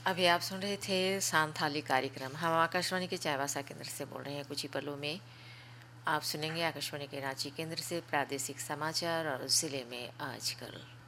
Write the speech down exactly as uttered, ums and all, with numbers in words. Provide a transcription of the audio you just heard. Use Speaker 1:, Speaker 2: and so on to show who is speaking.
Speaker 1: अभी आप सुन रहे थे सांथाली कार्यक्रम। हम आकाशवाणी के चाईबासा केंद्र से बोल रहे हैं। कुछ ही पलों में आप सुनेंगे आकाशवाणी के रांची केंद्र से प्रादेशिक समाचार और जिले में आजकल।